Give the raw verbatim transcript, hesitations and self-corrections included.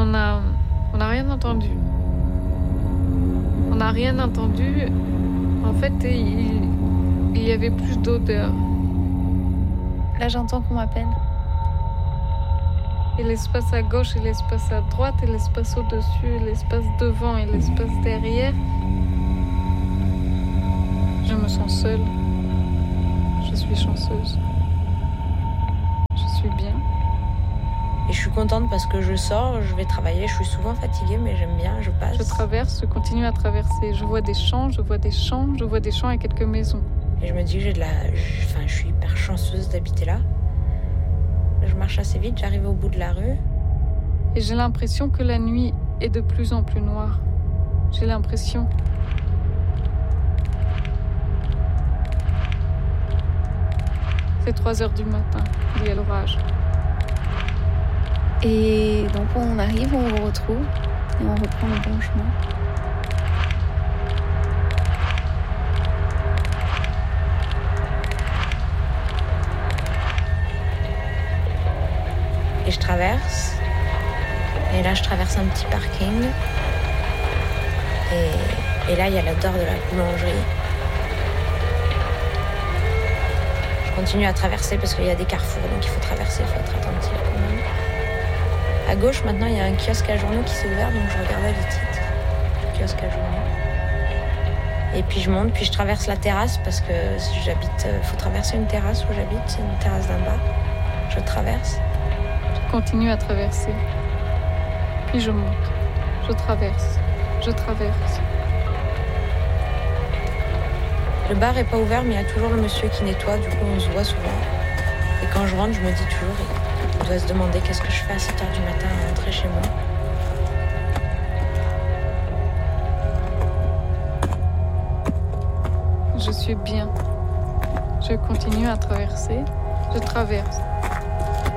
On a, on n'a rien entendu. On n'a rien entendu. En fait, il, il y avait plus d'odeur. Là, j'entends qu'on m'appelle. Et l'espace à gauche et l'espace à droite et l'espace au-dessus et l'espace devant et l'espace derrière. Je me sens seule. Je suis chanceuse. Je suis bien. Et je suis contente parce que je sors, je vais travailler, je suis souvent fatiguée, mais j'aime bien, je passe. Je traverse, je continue à traverser. Je vois des champs, je vois des champs, je vois des champs et quelques maisons. Et je me dis que j'ai de la... je... Enfin, je suis hyper chanceuse d'habiter là. Je marche assez vite, j'arrive au bout de la rue. Et j'ai l'impression que la nuit est de plus en plus noire. J'ai l'impression. C'est trois heures du matin, il y a l'orage. Et donc on arrive, on vous retrouve et on reprend le bon chemin. Et je traverse. Et là, je traverse un petit parking. Et, et là, il y a l'odeur de la boulangerie. Je continue à traverser parce qu'il y a des carrefours, donc il faut traverser, il faut être attentif quand même. À gauche, maintenant, il y a un kiosque à journaux qui s'est ouvert, donc je regardais les titres du kiosque à journaux. Et puis je monte, puis je traverse la terrasse parce que j'habite... Il faut traverser une terrasse où j'habite, c'est une terrasse d'un bar. Je traverse. Je continue à traverser. Puis je monte. Je traverse. Je traverse. Le bar est pas ouvert, mais il y a toujours le monsieur qui nettoie, du coup on se voit souvent. Et quand je rentre, je me dis toujours, il doit se demander qu'est-ce que je fais à sept heures du matin à rentrer chez moi. Je suis bien. Je continue à traverser. Je traverse.